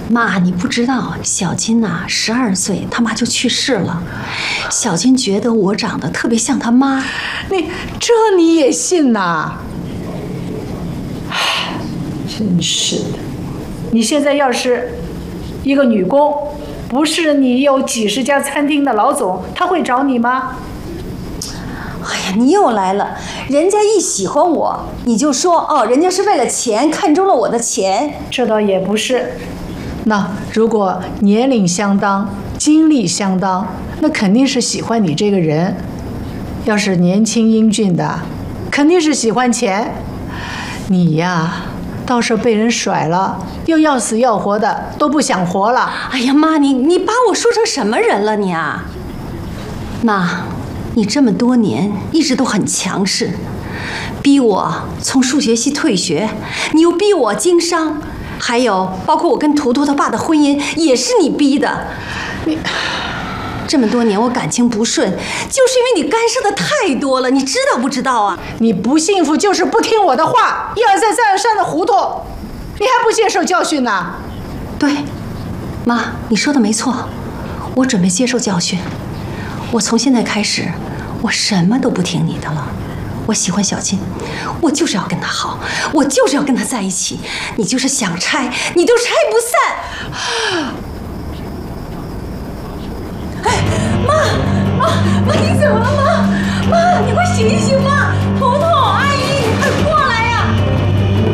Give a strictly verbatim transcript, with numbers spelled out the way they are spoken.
妈，你不知道，小金呐、啊，十二岁他妈就去世了。小金觉得我长得特别像他妈。 你这你也信呐？唉，真是的。你现在要是一个女工，不是你有几十家餐厅的老总，他会找你吗？ 哎呀，你又来了！人家一喜欢我，你就说哦，人家是为了钱，看中了我的钱。 这倒也不是。那如果年龄相当，经历相当，那肯定是喜欢你这个人。要是年轻英俊的，肯定是喜欢钱。你呀，倒是被人甩了，又要死要活的，都不想活了。 哎呀，妈，你你把我说成什么人了你啊？妈，你这么多年一直都很强势，逼我从数学系退学，你又逼我经商。还有，包括我跟图图他爸的婚姻，也是你逼的。你这么多年我感情不顺，就是因为你干涉的太多了，你知道不知道啊？ 你不幸福就是不听我的话，一而再再而三的糊涂，你还不接受教训呢？ 对，妈，你说的没错，我准备接受教训。我从现在开始，我什么都不听你的了。我喜欢小金，我就是要跟他好，我就是要跟他在一起。你就是想拆，你都拆不散。